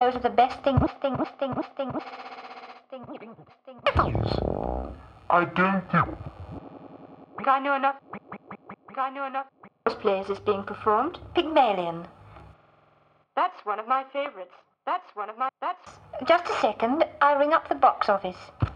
those are the best things. I don't think I know enough. Plays is being performed. Pygmalion. That's one of my favorites. Just a second. I'll ring up the box office.